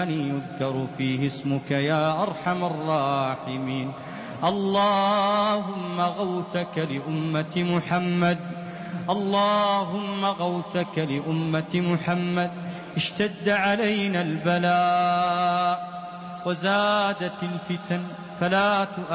مكان يذكر فيه اسمك يا أرحم الراحمين. اللهم غوثك لأمة محمد، اللهم غوثك لأمة محمد. اشتد علينا البلاء وزادت الفتن فلا